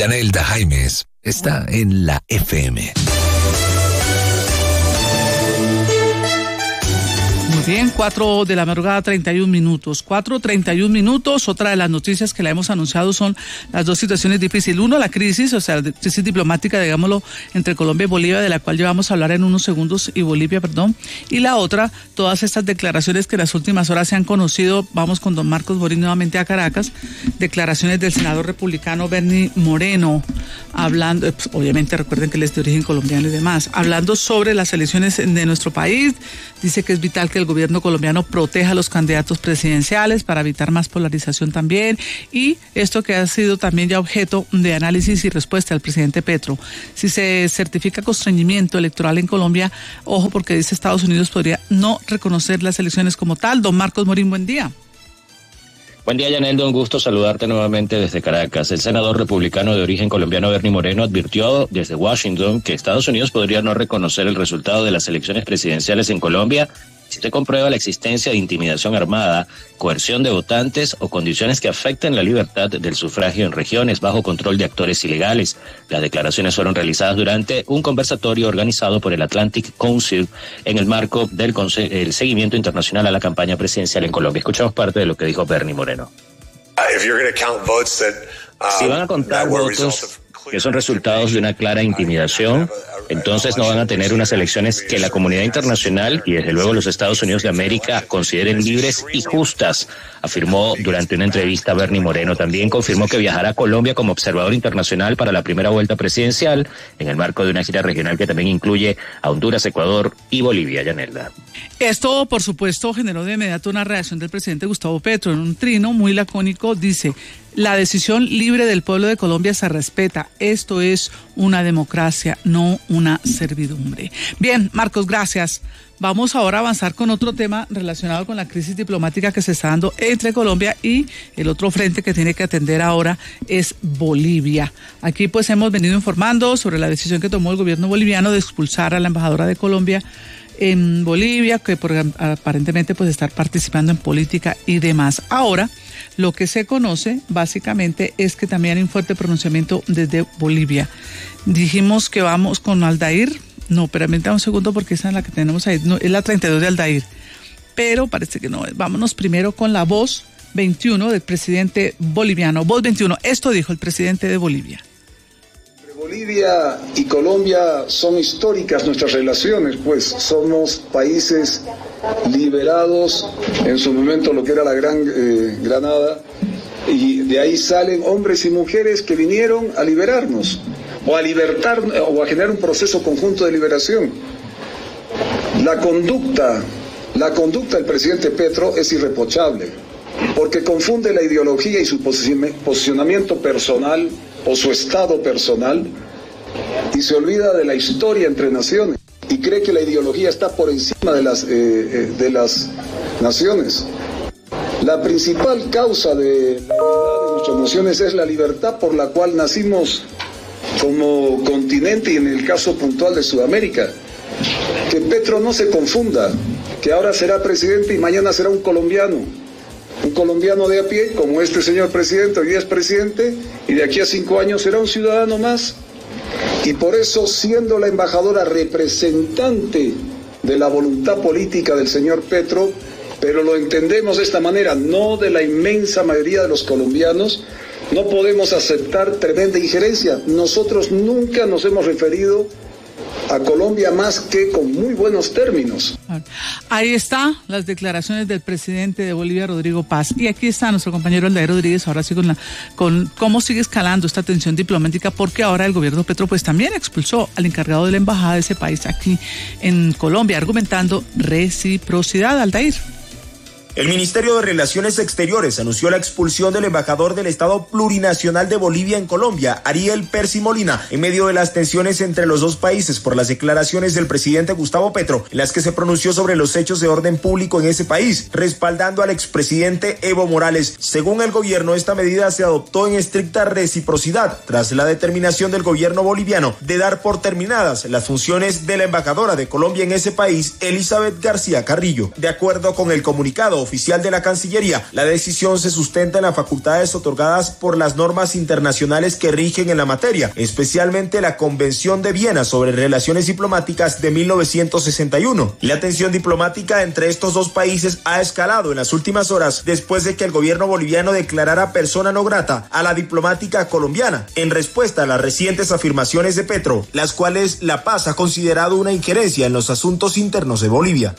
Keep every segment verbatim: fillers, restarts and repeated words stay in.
Yanelda Jaimes está en la F M. Muy bien, cuatro de la madrugada, treinta y un minutos. cuatro, treinta y un minutos. Otra de las noticias que le hemos anunciado son las dos situaciones difíciles. Uno, la crisis, o sea, la crisis diplomática, digámoslo, entre Colombia y Bolivia, de la cual llevamos a hablar en unos segundos, y Bolivia, perdón. Y la otra, todas estas declaraciones que en las últimas horas se han conocido. Vamos con don Marcos Borín nuevamente a Caracas. Declaraciones del senador republicano Bernie Moreno, hablando, pues, obviamente recuerden que él es de origen colombiano y demás, hablando sobre las elecciones de nuestro país. Dice que es vital que el gobierno colombiano proteja a los candidatos presidenciales para evitar más polarización también, y esto que ha sido también ya objeto de análisis y respuesta del presidente Petro. Si se certifica constreñimiento electoral en Colombia, ojo, porque dice Estados Unidos podría no reconocer las elecciones como tal. Don Marcos Morín, buen día. Buen día, Yanelda, un gusto saludarte nuevamente desde Caracas. El senador republicano de origen colombiano Bernie Moreno advirtió desde Washington que Estados Unidos podría no reconocer el resultado de las elecciones presidenciales en Colombia si se comprueba la existencia de intimidación armada, coerción de votantes o condiciones que afecten la libertad del sufragio en regiones bajo control de actores ilegales. Las declaraciones fueron realizadas durante un conversatorio organizado por el Atlantic Council en el marco del conse- el seguimiento internacional a la campaña presidencial en Colombia. Escuchamos parte de lo que dijo Bernie Moreno. Si van a contar votos que son resultados de una clara intimidación, entonces no van a tener unas elecciones que la comunidad internacional y desde luego los Estados Unidos de América consideren libres y justas, afirmó durante una entrevista Bernie Moreno. También confirmó que viajará a Colombia como observador internacional para la primera vuelta presidencial en el marco de una gira regional que también incluye a Honduras, Ecuador y Bolivia. Yanelda. Esto, por supuesto, generó de inmediato una reacción del presidente Gustavo Petro. En un trino muy lacónico dice: la decisión libre del pueblo de Colombia se respeta. Esto es una democracia, no una servidumbre. Bien, Marcos, gracias. Vamos ahora a avanzar con otro tema relacionado con la crisis diplomática que se está dando entre Colombia, y el otro frente que tiene que atender ahora es Bolivia. Aquí pues hemos venido informando sobre la decisión que tomó el gobierno boliviano de expulsar a la embajadora de Colombia en Bolivia, que por, aparentemente pues estar participando en política y demás. Ahora, lo que se conoce básicamente es que también hay un fuerte pronunciamiento desde Bolivia. Dijimos que vamos con Aldair. No, permítame un segundo porque esa es la que tenemos ahí. No, es la treinta y dos de Aldair. Pero parece que no. Vámonos primero con la voz veintiuno del presidente boliviano. Voz veintiuno. Esto dijo el presidente de Bolivia. Bolivia y Colombia son históricas nuestras relaciones, pues somos países liberados en su momento, lo que era la Gran eh, Granada, y de ahí salen hombres y mujeres que vinieron a liberarnos o a libertar o a generar un proceso conjunto de liberación. La conducta, la conducta del presidente Petro es irreprochable, porque confunde la ideología y su posicionamiento personal o su estado personal, y se olvida de la historia entre naciones y cree que la ideología está por encima de las, eh, de las naciones. La principal causa de la unidad de nuestras naciones es la libertad por la cual nacimos como continente, y en el caso puntual de Sudamérica. Que Petro no se confunda, que ahora será presidente y mañana será un colombiano. Un colombiano de a pie, como este señor presidente, hoy día es presidente, y de aquí a cinco años será un ciudadano más. Y por eso, siendo la embajadora representante de la voluntad política del señor Petro, pero lo entendemos de esta manera, no de la inmensa mayoría de los colombianos, no podemos aceptar tremenda injerencia. Nosotros nunca nos hemos referido a Colombia más que con muy buenos términos. Ahí está las declaraciones del presidente de Bolivia, Rodrigo Paz. Y aquí está nuestro compañero Aldair Rodríguez, ahora sí con, la, con cómo sigue escalando esta tensión diplomática, porque ahora el gobierno Petro pues también expulsó al encargado de la embajada de ese país aquí en Colombia, argumentando reciprocidad. Aldair. El Ministerio de Relaciones Exteriores anunció la expulsión del embajador del Estado Plurinacional de Bolivia en Colombia, Ariel Percy Molina, en medio de las tensiones entre los dos países por las declaraciones del presidente Gustavo Petro, en las que se pronunció sobre los hechos de orden público en ese país, respaldando al expresidente Evo Morales. Según el gobierno, esta medida se adoptó en estricta reciprocidad, tras la determinación del gobierno boliviano de dar por terminadas las funciones de la embajadora de Colombia en ese país, Elizabeth García Carrillo. De acuerdo con el comunicado, oficial de la Cancillería. La decisión se sustenta en las facultades otorgadas por las normas internacionales que rigen en la materia, especialmente la Convención de Viena sobre Relaciones Diplomáticas de mil novecientos sesenta y uno. La tensión diplomática entre estos dos países ha escalado en las últimas horas después de que el gobierno boliviano declarara persona no grata a la diplomática colombiana en respuesta a las recientes afirmaciones de Petro, las cuales La Paz ha considerado una injerencia en los asuntos internos de Bolivia.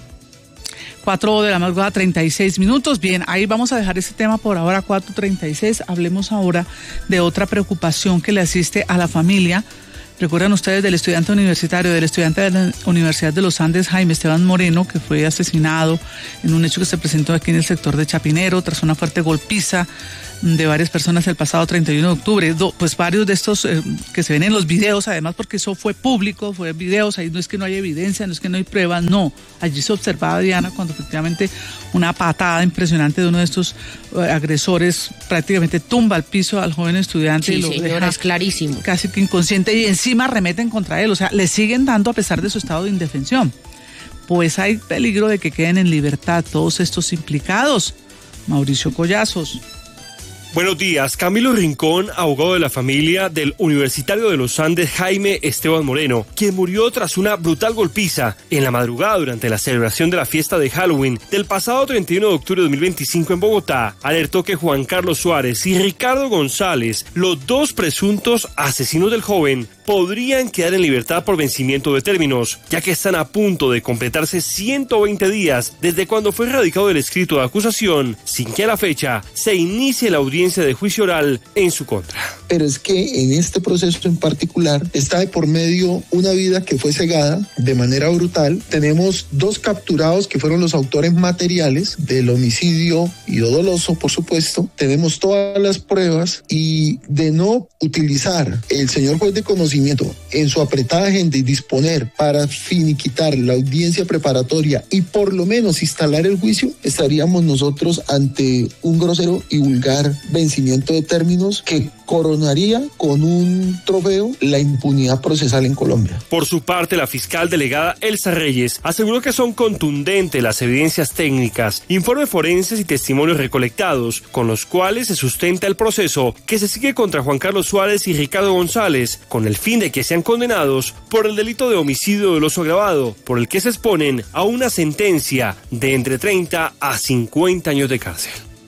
cuatro de la madrugada, treinta y seis minutos. Bien, ahí vamos a dejar ese tema por ahora, cuatro treinta y seis. Hablemos ahora de otra preocupación que le asiste a la familia. Recuerdan ustedes del estudiante universitario, del estudiante de la Universidad de los Andes, Jaime Esteban Moreno, que fue asesinado en un hecho que se presentó aquí en el sector de Chapinero tras una fuerte golpiza de varias personas el pasado treinta y uno de octubre. Do, pues varios de estos eh, que se ven en los videos, además porque eso fue público, fue videos, ahí no es que no hay evidencia, no es que no hay pruebas, no. Allí se observaba, Diana, cuando efectivamente una patada impresionante de uno de estos eh, agresores prácticamente tumba al piso al joven estudiante. Sí, y lo señora, deja es clarísimo. Casi que inconsciente y encima remeten contra él, o sea, le siguen dando a pesar de su estado de indefensión. Pues hay peligro de que queden en libertad todos estos implicados. Mauricio Collazos. Buenos días. Camilo Rincón, abogado de la familia del universitario de los Andes Jaime Esteban Moreno, quien murió tras una brutal golpiza en la madrugada durante la celebración de la fiesta de Halloween del pasado treinta y uno de octubre de dos mil veinticinco en Bogotá, alertó que Juan Carlos Suárez y Ricardo González, los dos presuntos asesinos del joven, podrían quedar en libertad por vencimiento de términos, ya que están a punto de completarse ciento veinte días desde cuando fue radicado el escrito de acusación, sin que a la fecha se inicie la audiencia de juicio oral en su contra. Pero es que en este proceso en particular está de por medio una vida que fue cegada de manera brutal. Tenemos dos capturados que fueron los autores materiales del homicidio y doloso, por supuesto. Tenemos todas las pruebas y de no utilizar el señor juez de conocimiento en su apretada agenda y disponer para finiquitar la audiencia preparatoria y por lo menos instalar el juicio, estaríamos nosotros ante un grosero y vulgar vencimiento de términos que coronaría con un trofeo la impunidad procesal en Colombia. Por su parte, la fiscal delegada Elsa Reyes aseguró que son contundentes las evidencias técnicas, informes forenses y testimonios recolectados, con los cuales se sustenta el proceso que se sigue contra Juan Carlos Suárez y Ricardo González, con el fin de que sean condenados por el delito de homicidio doloso agravado, por el que se exponen a una sentencia de entre treinta a cincuenta años de cárcel.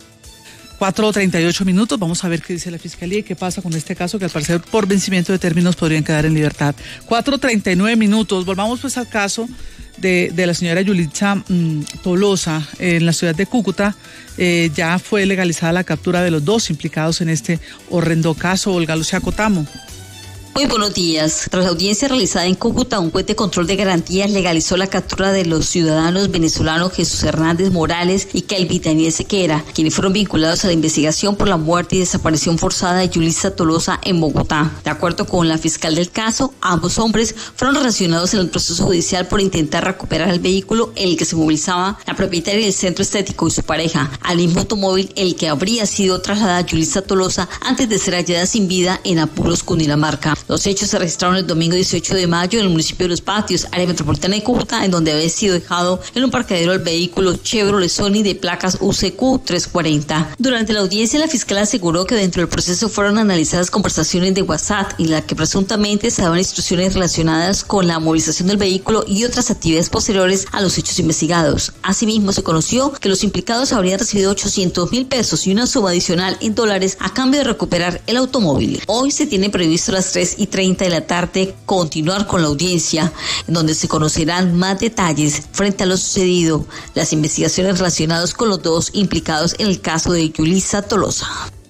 cuatro treinta y ocho minutos, vamos a ver qué dice la Fiscalía y qué pasa con este caso que al parecer por vencimiento de términos podrían quedar en libertad. cuatro treinta y nueve minutos, volvamos pues al caso de, de la señora Yulitza mmm, Tolosa en la ciudad de Cúcuta. Eh, ya fue legalizada la captura de los dos implicados en este horrendo caso. Olga Lucía Cotamo. Muy buenos días. Tras la audiencia realizada en Cúcuta, un juez de control de garantías legalizó la captura de los ciudadanos venezolanos Jesús Hernández Morales y Kelvin Daniel Sequera, quienes fueron vinculados a la investigación por la muerte y desaparición forzada de Yulitza Tolosa en Bogotá. De acuerdo con la fiscal del caso, ambos hombres fueron relacionados en el proceso judicial por intentar recuperar el vehículo en el que se movilizaba la propietaria del centro estético y su pareja, al mismo automóvil en el que habría sido trasladada Yulitza Tolosa antes de ser hallada sin vida en Apuros, Cundinamarca. Los hechos se registraron el domingo dieciocho de mayo en el municipio de Los Patios, área metropolitana de Cúcuta, en donde había sido dejado en un parqueadero el vehículo Chevrolet Sony de placas U C Q trescientos cuarenta. Durante la audiencia, la fiscal aseguró que dentro del proceso fueron analizadas conversaciones de WhatsApp en las que presuntamente se daban instrucciones relacionadas con la movilización del vehículo y otras actividades posteriores a los hechos investigados. Asimismo, se conoció que los implicados habrían recibido ochocientos mil pesos y una suma adicional en dólares a cambio de recuperar el automóvil. Hoy se tiene previsto a las tres y treinta de la tarde continuar con la audiencia, en donde se conocerán más detalles frente a lo sucedido, las investigaciones relacionadas con los dos implicados en el caso de Yulitza Tolosa.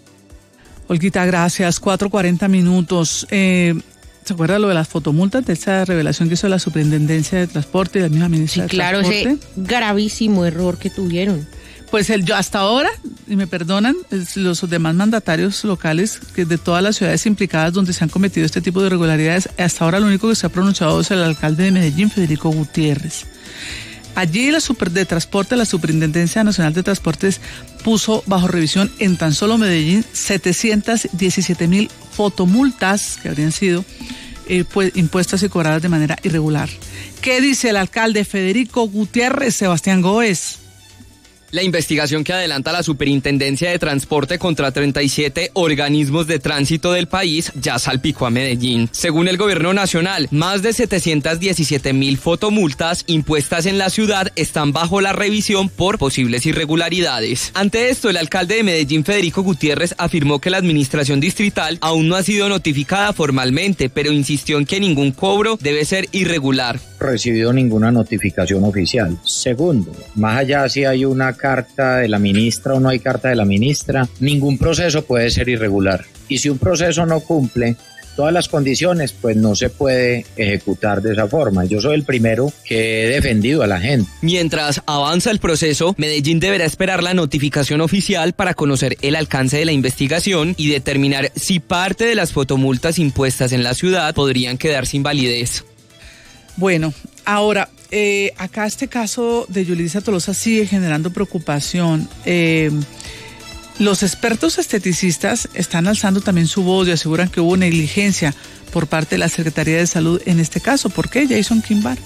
Olguita, gracias. cuatro cuarenta minutos. Eh, ¿Se acuerda lo de las fotomultas, de esa revelación que hizo la Superintendencia de Transporte y la misma ministra sí, de claro, Transporte? Ese gravísimo error que tuvieron. Pues el, yo hasta ahora, y me perdonan, es, los demás mandatarios locales que de todas las ciudades implicadas donde se han cometido este tipo de irregularidades, hasta ahora lo único que se ha pronunciado es el alcalde de Medellín, Federico Gutiérrez. Allí la super de transporte, la Superintendencia Nacional de Transportes puso bajo revisión en tan solo Medellín setecientos diecisiete mil fotomultas que habrían sido eh, pues, impuestas y cobradas de manera irregular. ¿Qué dice el alcalde Federico Gutiérrez, Sebastián Góez? La investigación que adelanta la Superintendencia de Transporte contra treinta y siete organismos de tránsito del país ya salpicó a Medellín. Según el gobierno nacional, más de setecientas diecisiete mil fotomultas impuestas en la ciudad están bajo la revisión por posibles irregularidades. Ante esto, el alcalde de Medellín, Federico Gutiérrez, afirmó que la administración distrital aún no ha sido notificada formalmente, pero insistió en que ningún cobro debe ser irregular. Recibido ninguna notificación oficial. Segundo, más allá si hay una carta de la ministra o no hay carta de la ministra, ningún proceso puede ser irregular. Y si un proceso no cumple todas las condiciones, pues no se puede ejecutar de esa forma. Yo soy el primero que he defendido a la gente. Mientras avanza el proceso, Medellín deberá esperar la notificación oficial para conocer el alcance de la investigación y determinar si parte de las fotomultas impuestas en la ciudad podrían quedar sin validez. Bueno, ahora, eh, acá este caso de Yulitza Tolosa sigue generando preocupación. Eh, los expertos esteticistas están alzando también su voz y aseguran que hubo negligencia por parte de la Secretaría de Salud en este caso. ¿Por qué, Jason Quimbar?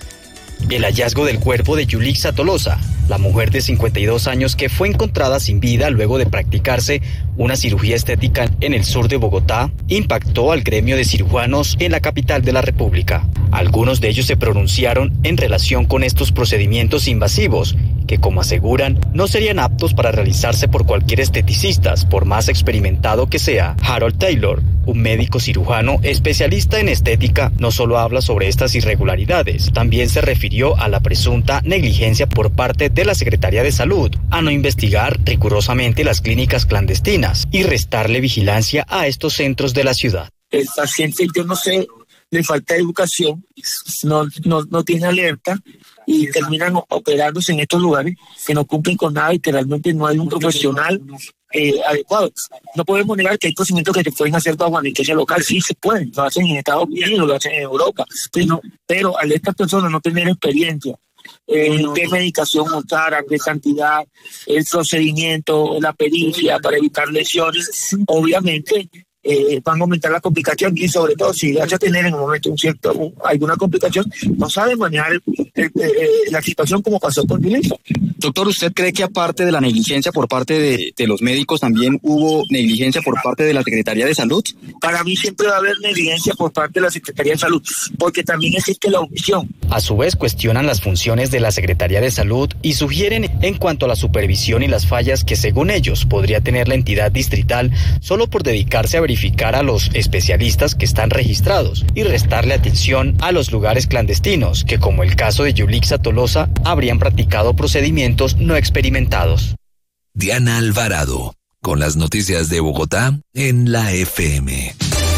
El hallazgo del cuerpo de Yulitza Tolosa, la mujer de cincuenta y dos años que fue encontrada sin vida luego de practicarse una cirugía estética en el sur de Bogotá, impactó al gremio de cirujanos en la capital de la República. Algunos de ellos se pronunciaron en relación con estos procedimientos invasivos, que, como aseguran, no serían aptos para realizarse por cualquier esteticista, por más experimentado que sea. Harold Taylor, un médico cirujano especialista en estética, no solo habla sobre estas irregularidades, también se refirió a la presunta negligencia por parte de la Secretaría de Salud, a no investigar rigurosamente las clínicas clandestinas y restarle vigilancia a estos centros de la ciudad. El paciente, yo no sé, le falta educación, no, no, no tiene alerta y terminan operándose en estos lugares que no cumplen con nada y que realmente no hay un profesional eh, adecuado. No podemos negar que hay procedimientos que se pueden hacer bajo anestesia local, sí se pueden, lo hacen en Estados Unidos, lo hacen en Europa, pero, pero al estas personas no tener experiencia, Eh, qué medicación usar, a qué cantidad, el procedimiento, la pericia para evitar lesiones, obviamente eh, van a aumentar la complicación y sobre todo si vas a tener en un momento un cierto, un, alguna complicación, no sabe manejar el, el, el, la situación como pasó con Yulitza. Doctor, ¿usted cree que aparte de la negligencia por parte de, de los médicos también hubo negligencia por parte de la Secretaría de Salud? Para mí siempre va a haber negligencia por parte de la Secretaría de Salud, porque también existe la omisión. A su vez cuestionan las funciones de la Secretaría de Salud y sugieren en cuanto a la supervisión y las fallas que según ellos podría tener la entidad distrital solo por dedicarse a verificar a los especialistas que están registrados y restarle atención a los lugares clandestinos que, como el caso de Yulitza Tolosa, habrían practicado procedimientos no experimentados. Diana Alvarado, con las noticias de Bogotá en la F M.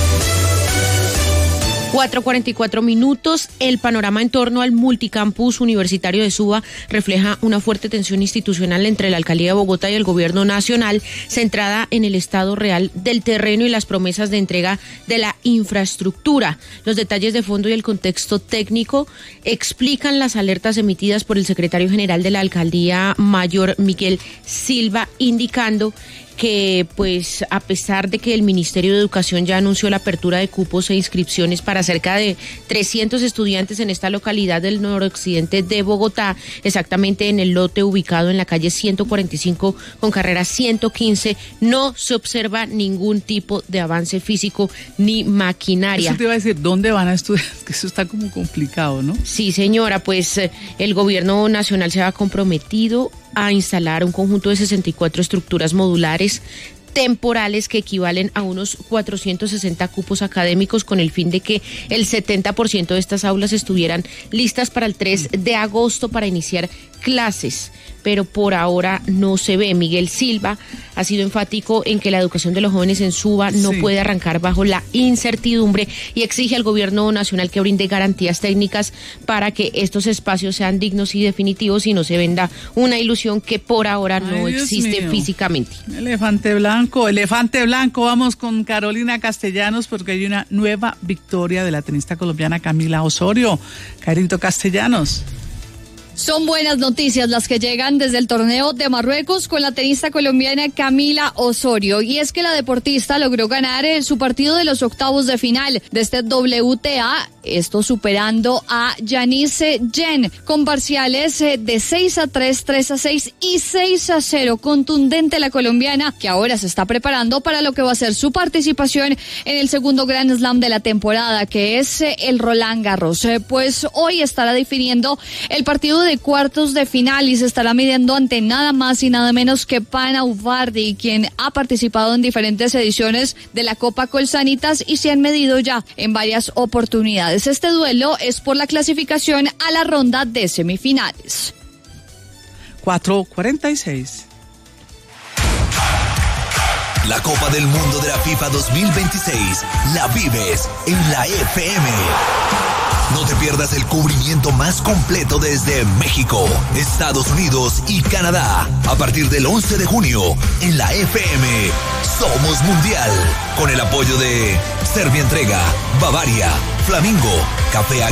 cuatro cuarenta y cuatro minutos. El panorama en torno al multicampus universitario de Suba refleja una fuerte tensión institucional entre la alcaldía de Bogotá y el gobierno nacional, centrada en el estado real del terreno y las promesas de entrega de la infraestructura. Los detalles de fondo y el contexto técnico explican las alertas emitidas por el secretario general de la alcaldía, Mayor Miguel Silva, indicando que pues a pesar de que el Ministerio de Educación ya anunció la apertura de cupos e inscripciones para cerca de trescientos estudiantes en esta localidad del noroccidente de Bogotá, exactamente en el lote ubicado en la calle ciento cuarenta y cinco con carrera ciento quince, no se observa ningún tipo de avance físico ni maquinaria. Eso te iba a decir, ¿dónde van a estudiar? Que eso está como complicado, ¿no? Sí, señora, pues el gobierno nacional se ha comprometido a instalar un conjunto de sesenta y cuatro estructuras modulares temporales que equivalen a unos cuatrocientos sesenta cupos académicos con el fin de que el setenta por ciento de estas aulas estuvieran listas para el tres de agosto para iniciar clases, pero por ahora no se ve. Miguel Silva ha sido enfático en que la educación de los jóvenes en Suba no sí. puede arrancar bajo la incertidumbre y exige al gobierno nacional que brinde garantías técnicas para que estos espacios sean dignos y definitivos y no se venda una ilusión que por ahora Ay, no Dios existe mío. físicamente. Elefante blanco, elefante blanco. Vamos con Carolina Castellanos porque hay una nueva victoria de la tenista colombiana Camila Osorio. Carito Castellanos. Son buenas noticias las que llegan desde el torneo de Marruecos con la tenista colombiana Camila Osorio. Y es que la deportista logró ganar eh, su partido de los octavos de final de este W T A, esto superando a Janice Jen con parciales eh, de seis a tres, tres a seis y seis a cero. Contundente la colombiana, que ahora se está preparando para lo que va a ser su participación en el segundo Grand Slam de la temporada, que es eh, el Roland Garros. Eh, pues hoy estará definiendo el partido de de cuartos de final y se estará midiendo ante nada más y nada menos que Pana Uvardi, quien ha participado en diferentes ediciones de la Copa Colsanitas y se han medido ya en varias oportunidades. Este duelo es por la clasificación a la ronda de semifinales. cuatro cuarenta y seis. La Copa del Mundo de la FIFA dos mil veintiséis la vives en la F M. No te pierdas el cubrimiento más completo desde México, Estados Unidos y Canadá. A partir del once de junio, en la F M, Somos Mundial. Con el apoyo de Servientrega, Bavaria, Flamingo, Café